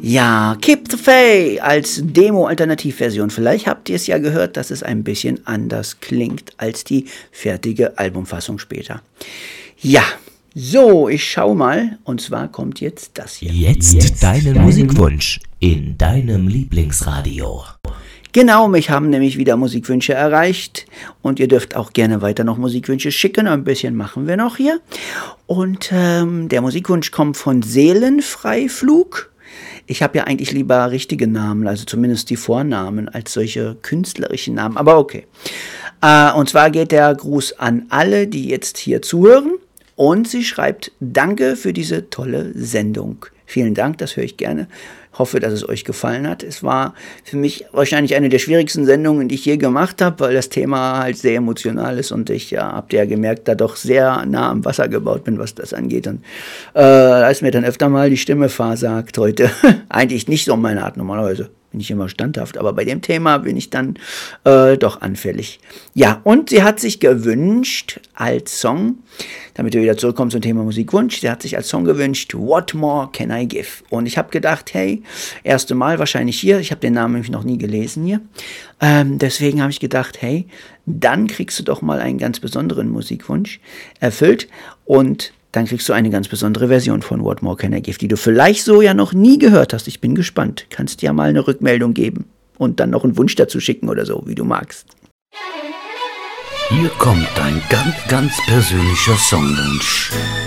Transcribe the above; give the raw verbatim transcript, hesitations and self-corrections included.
Ja, Keep the Faith als Demo-Alternativversion. Vielleicht habt ihr es ja gehört, dass es ein bisschen anders klingt als die fertige Albumfassung später. Ja, so, ich schau mal. Und zwar kommt jetzt das hier. Jetzt, jetzt deinen Musikwunsch in deinem Lieblingsradio. Genau, mich haben nämlich wieder Musikwünsche erreicht und ihr dürft auch gerne weiter noch Musikwünsche schicken, ein bisschen machen wir noch hier. Und ähm, der Musikwunsch kommt von Seelenfreiflug. Ich habe ja eigentlich lieber richtige Namen, also zumindest die Vornamen, als solche künstlerischen Namen, aber okay. Äh, und zwar geht der Gruß an alle, die jetzt hier zuhören und sie schreibt, danke für diese tolle Sendung. Vielen Dank, das höre ich gerne. Hoffe, dass es euch gefallen hat. Es war für mich wahrscheinlich eine der schwierigsten Sendungen, die ich je gemacht habe, weil das Thema halt sehr emotional ist und ich, ja, habt ihr ja gemerkt, da doch sehr nah am Wasser gebaut bin, was das angeht. Und äh, da ist mir dann öfter mal die Stimme versagt heute. Eigentlich nicht so meine Art, normalerweise bin ich immer standhaft, aber bei dem Thema bin ich dann äh, doch anfällig. Ja, und sie hat sich gewünscht als Song, damit wir wieder zurückkommen zum Thema Musikwunsch, sie hat sich als Song gewünscht, What More Can I Give? Und ich habe gedacht, hey, erste Mal wahrscheinlich hier, ich habe den Namen nämlich noch nie gelesen hier, ähm, deswegen habe ich gedacht, hey, dann kriegst du doch mal einen ganz besonderen Musikwunsch erfüllt und dann kriegst du eine ganz besondere Version von What More Can I Give, die du vielleicht so ja noch nie gehört hast. Ich bin gespannt. Kannst dir ja mal eine Rückmeldung geben und dann noch einen Wunsch dazu schicken oder so, wie du magst. Hier kommt dein ganz, ganz persönlicher Songwunsch.